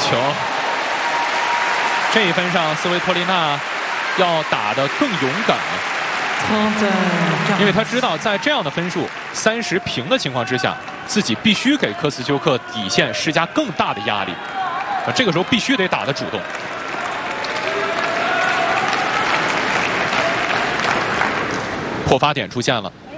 球。这一分上，斯维托利娜要打得更勇敢，因为他知道在这样的分数30平的情况之下，自己必须给科斯丘克底线施加更大的压力。这个时候必须得打得主动。破发点出现了。